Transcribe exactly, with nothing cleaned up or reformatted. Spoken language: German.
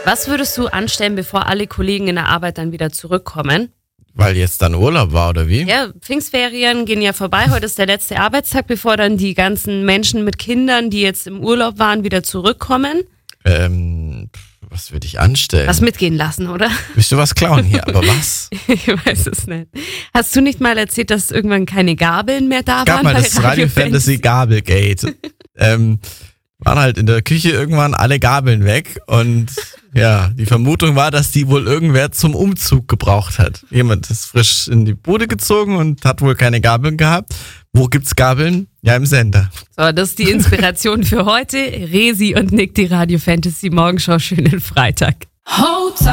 Was würdest du anstellen, bevor alle Kollegen in der Arbeit dann wieder zurückkommen? Weil jetzt dann Urlaub war, oder wie? Ja, Pfingstferien gehen ja vorbei. Heute ist der letzte Arbeitstag, bevor dann die ganzen Menschen mit Kindern, die jetzt im Urlaub waren, wieder zurückkommen. Ähm, was würde ich anstellen? Was mitgehen lassen, oder? Willst du was klauen hier? Aber was? Ich weiß es nicht. Hast du nicht mal erzählt, dass irgendwann keine Gabeln mehr da Es gab waren? mal bei das Radio Fantasy Gabelgate. ähm, waren halt in der Küche irgendwann alle Gabeln weg und ja, die Vermutung war, dass die wohl irgendwer zum Umzug gebraucht hat. Jemand ist frisch in die Bude gezogen und hat wohl keine Gabeln gehabt. Wo gibt's Gabeln? Ja, im Sender. So, das ist die Inspiration für heute. Resi und Nick, die Radio Fantasy Morgenschau. Schönen Freitag.